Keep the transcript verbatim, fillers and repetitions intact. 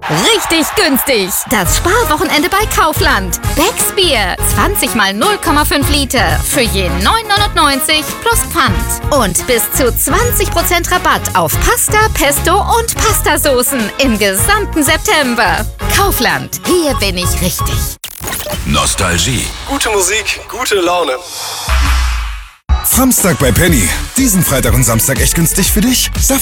Richtig günstig. Das Sparwochenende bei Kaufland. Becks Bier. zwanzig mal null Komma fünf Liter. Für je neun neunundneunzig plus Pfand. Und bis zu zwanzig Prozent Rabatt auf Pasta, Pesto und Pastasoßen im gesamten September. Kaufland. Hier bin ich richtig. Nostalgie. Gute Musik, gute Laune. Samstag bei Penny. Diesen Freitag und Samstag echt günstig für dich?